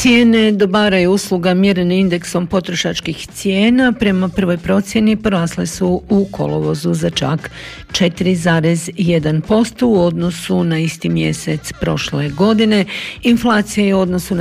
Cijene dobara i usluga mjerene indeksom potrošačkih cijena prema prvoj procjeni porasle su u kolovozu za čak 4,1% u odnosu na isti mjesec prošle godine. Inflacija je u odnosu na